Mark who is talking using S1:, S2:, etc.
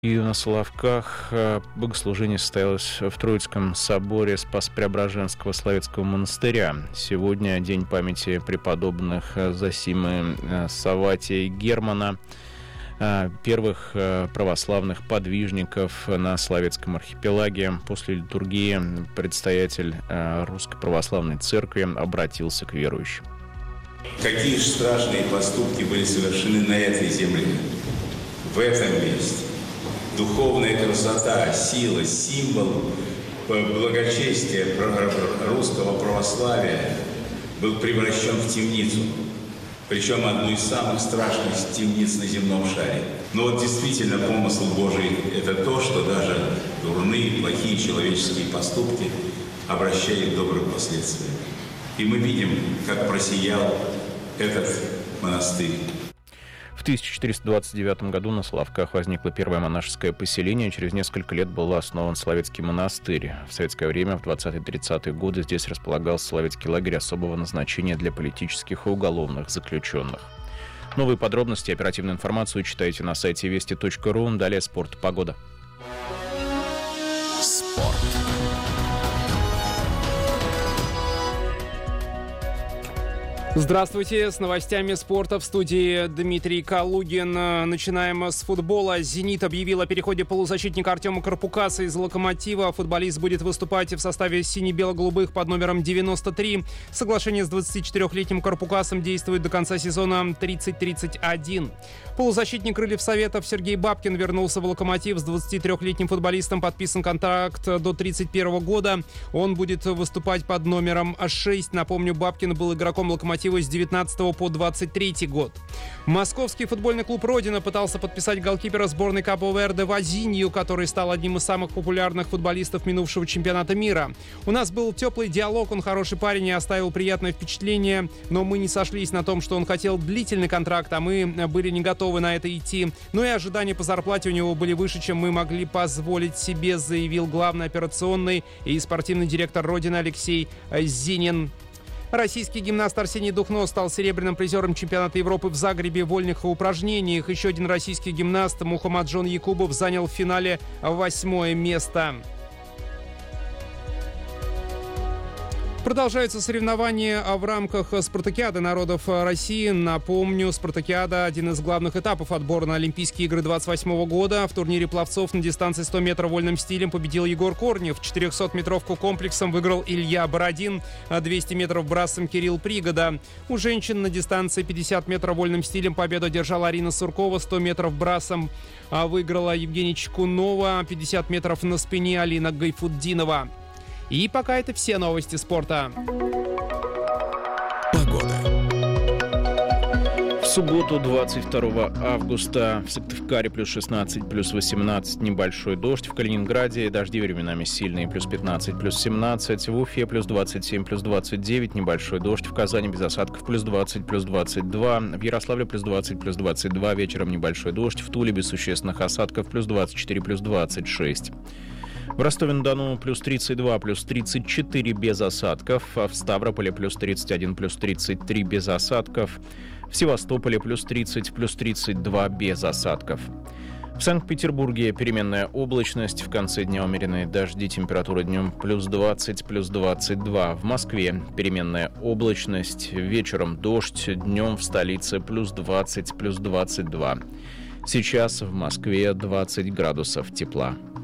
S1: И на Соловках богослужение состоялось в Троицком соборе Спас-Преображенского Словецкого монастыря. Сегодня день памяти преподобных Зосимы, Савватия и Германа, первых православных подвижников на Словецком архипелаге. После литургии предстоятель Русской Православной Церкви обратился к верующим.
S2: Какие же страшные поступки были совершены на этой земле, в этом месте. Духовная красота, сила, символ благочестия русского православия был превращен в темницу. Причем одну из самых страшных темниц на земном шаре. Но вот действительно помысл Божий – это то, что даже дурные, плохие человеческие поступки обращают к добрым последствиям. И мы видим, как просиял этот монастырь.
S1: В 1429 году на Соловках возникло первое монашеское поселение. Через несколько лет был основан Словецкий монастырь. В советское время, в 20-30-е годы, здесь располагался Словецкий лагерь особого назначения для политических и уголовных заключенных. Новые подробности и оперативную информацию читайте на сайте вести.ру. Далее спорт, погода.
S3: Спорт.
S4: Здравствуйте, с новостями спорта в студии Дмитрий Калугин. Начинаем с футбола. «Зенит» объявил о переходе полузащитника Артема Карпукаса из «Локомотива». Футболист будет выступать в составе сине-бело-голубых под номером 93. Соглашение с 24-летним Карпукасом действует до конца сезона 30-31. Полузащитник «Крыльев Советов» Сергей Бабкин вернулся в «Локомотив». С 23-летним футболистом подписан контракт до 31 года. Он будет выступать под номером 6. Напомню, Бабкин был игроком «Локомотива» с 19 по 23 год. Московский футбольный клуб «Родина» пытался подписать голкипера сборной Кабо-Верде Вазинью, который стал одним из самых популярных футболистов минувшего чемпионата мира. У нас был теплый диалог, он хороший парень и оставил приятное впечатление, но мы не сошлись на том, что он хотел длительный контракт, а мы были не готовы на это идти. Но и ожидания по зарплате у него были выше, чем мы могли позволить себе, заявил главный операционный и спортивный директор «Родины» Алексей Зинин. Российский гимнаст Арсений Духно стал серебряным призером чемпионата Европы в Загребе в вольных упражнениях. Еще один российский гимнаст Мухаммаджон Якубов занял в финале 8-е место. Продолжаются соревнования в рамках Спартакиады народов России. Напомню, Спартакиада – один из главных этапов отбора на Олимпийские игры 28 года. В турнире пловцов на дистанции 100 метров вольным стилем победил Егор Корнев. 400-метровку комплексом выиграл Илья Бородин. 200 метров брасом Кирилл Пригода. У женщин на дистанции 50 метров вольным стилем победу одержала Арина Суркова. 100 метров брасом выиграла Евгения Чекунова. 50 метров на спине Алина Гайфуддинова. И пока это все новости спорта.
S3: Погода.
S1: В субботу, 22 августа, в Сыктывкаре плюс 16, плюс 18, небольшой дождь. В Калининграде дожди временами сильные, плюс 15, плюс 17. В Уфе плюс 27, плюс 29, небольшой дождь. В Казани без осадков плюс 20, плюс 22. В Ярославле плюс 20, плюс 22. Вечером небольшой дождь. В Туле без существенных осадков плюс 24, плюс 26. В Ростове-на-Дону плюс 32, плюс 34 без осадков. В Ставрополе плюс 31, плюс 33 без осадков. В Севастополе плюс 30, плюс 32 без осадков. В Санкт-Петербурге переменная облачность. В конце дня умеренные дожди. Температура днем плюс 20, плюс 22. В Москве переменная облачность. Вечером дождь. Днем в столице плюс 20, плюс 22. Сейчас в Москве 20 градусов тепла.